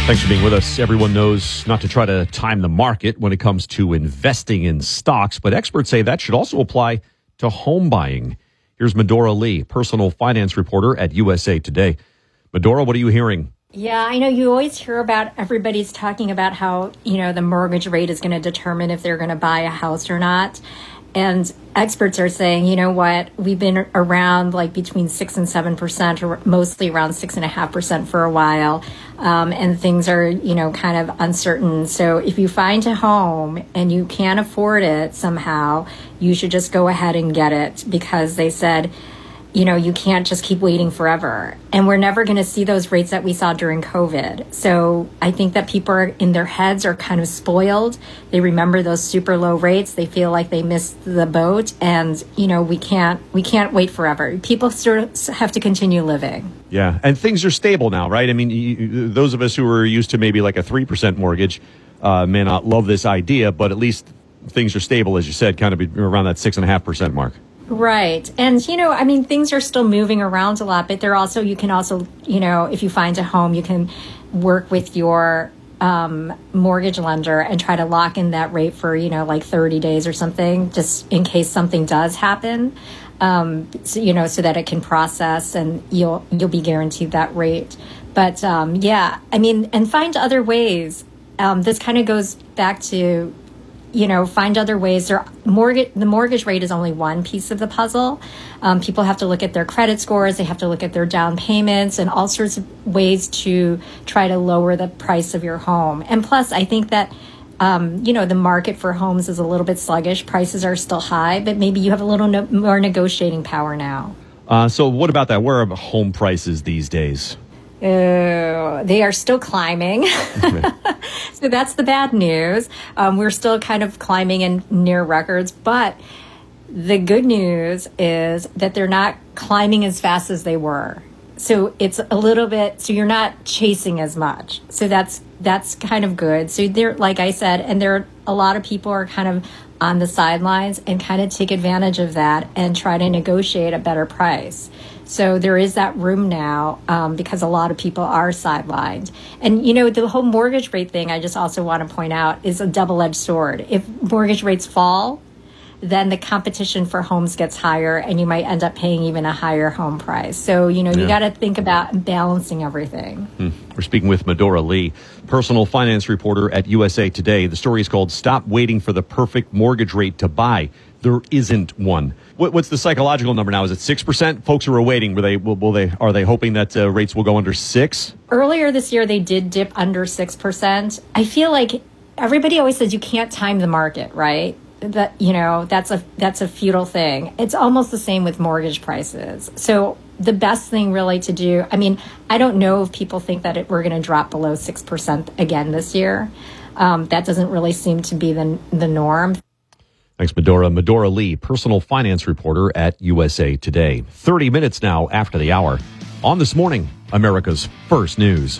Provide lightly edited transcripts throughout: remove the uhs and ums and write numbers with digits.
Thanks for being with us. Everyone knows not to try to time the market when it comes to investing in stocks, but experts say that should also apply to home buying. Here's Medora Lee, personal finance reporter at USA Today. Medora, what are you hearing? Yeah, I know you always hear about everybody's talking about how, the mortgage rate is going to determine if they're going to buy a house or not. And experts are saying, you know what, we've been around like between 6 and 7%, or mostly around 6.5% for a while. And things are, kind of uncertain. So if you find a home and you can't afford it somehow, you should just go ahead and get it, because they said, you can't just keep waiting forever. And we're never going to see those rates that we saw during COVID. So I think that people are, in their heads, are kind of spoiled. They remember those super low rates. They feel like they missed the boat. And, we can't wait forever. People sort of have to continue living. Yeah. And things are stable now, right? I mean, those of us who are used to maybe like a 3% mortgage may not love this idea, but at least things are stable, as you said, kind of around that 6.5% mark. Right. And, things are still moving around a lot, but you can also, if you find a home, you can work with your mortgage lender and try to lock in that rate for, like 30 days or something, just in case something does happen, so that it can process and you'll be guaranteed that rate. But, and find other ways. This kind of goes back to, find other ways. The mortgage rate is only one piece of the puzzle. People have to look at their credit scores. They have to look at their down payments and all sorts of ways to try to lower the price of your home. And plus, I think that, the market for homes is a little bit sluggish. Prices are still high, but maybe you have a little more negotiating power now. So what about that? Where are home prices these days? They are still climbing. So that's the bad news. We're still kind of climbing in near records, but the good news is that they're not climbing as fast as they were. So it's a little bit, so you're not chasing as much. So that's kind of good. So there, like I said, and a lot of people are kind of on the sidelines and kind of take advantage of that and try to negotiate a better price. So there is that room now, because a lot of people are sidelined. And, the whole mortgage rate thing, I just also want to point out, is a double-edged sword. If mortgage rates fall, then the competition for homes gets higher and you might end up paying even a higher home price. So, you got to think about balancing everything. We're speaking with Medora Lee, personal finance reporter at USA Today. The story is called "Stop Waiting for the Perfect Mortgage Rate to Buy." There isn't one. What's the psychological number now? Is it 6%? Folks who are waiting, are they hoping that rates will go under 6? Earlier this year, they did dip under 6%. I feel like everybody always says you can't time the market, right? That, that's a futile thing. It's almost the same with mortgage prices. So the best thing really to do, I don't know if people think that we're going to drop below 6% again this year. That doesn't really seem to be the norm. Thanks, Medora. Medora Lee, personal finance reporter at USA Today. 30 minutes now after the hour. On This Morning, America's First News.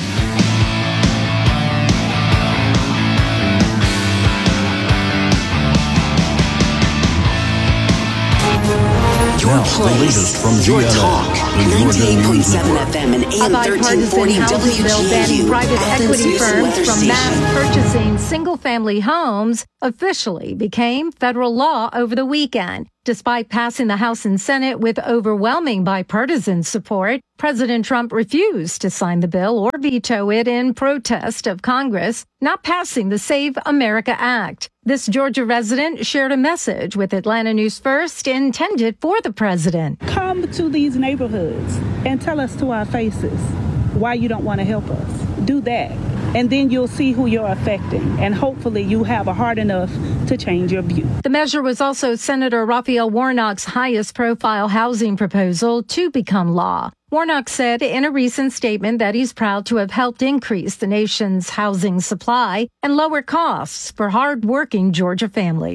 Now, the latest from Your GLA. talk, 98.7 FM and AM 1340 WGU. Private Athens equity News firms Weather from Station. mass purchasing single-family homes officially became federal law over the weekend. Despite passing the House and Senate with overwhelming bipartisan support, President Trump refused to sign the bill or veto it in protest of Congress not passing the Save America Act. This Georgia resident shared a message with Atlanta News First intended for the president. Come to these neighborhoods and tell us to our faces why you don't want to help us. Do that. And then you'll see who you're affecting. And hopefully you have a heart enough to change your view. The measure was also Senator Raphael Warnock's highest profile housing proposal to become law. Warnock said in a recent statement that he's proud to have helped increase the nation's housing supply and lower costs for hardworking Georgia families.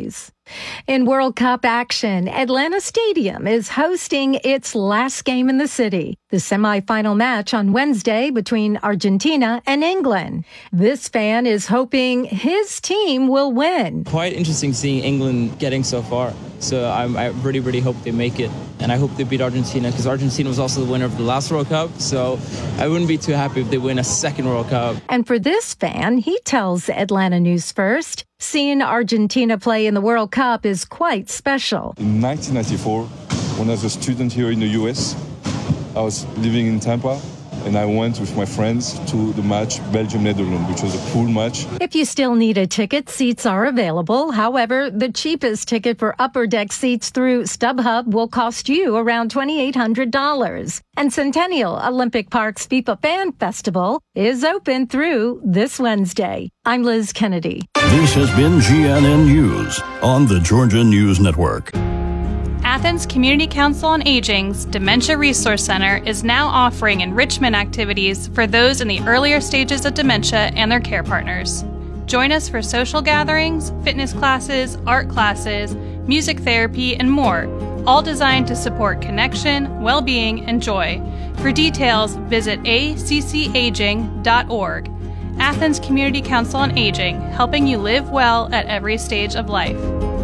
In World Cup action, Atlanta Stadium is hosting its last game in the city, the semifinal match on Wednesday between Argentina and England. This fan is hoping his team will win. Quite interesting seeing England getting so far. So I really, really hope they make it. And I hope they beat Argentina, because Argentina was also the winner of the last World Cup. So I wouldn't be too happy if they win a second World Cup. And for this fan, he tells Atlanta News First, seeing Argentina play in the World Cup is quite special. In 1994, when I was a student here in the U.S., I was living in Tampa, and I went with my friends to the match Belgium-Netherlands, which was a cool match. If you still need a ticket, seats are available. However, the cheapest ticket for upper deck seats through StubHub will cost you around $2,800. And Centennial Olympic Park's FIFA Fan Festival is open through this Wednesday. I'm Liz Kennedy. This has been GNN News on the Georgia News Network. Athens Community Council on Aging's Dementia Resource Center is now offering enrichment activities for those in the earlier stages of dementia and their care partners. Join us for social gatherings, fitness classes, art classes, music therapy, and more, all designed to support connection, well-being, and joy. For details, visit accaging.org. Athens Community Council on Aging, helping you live well at every stage of life.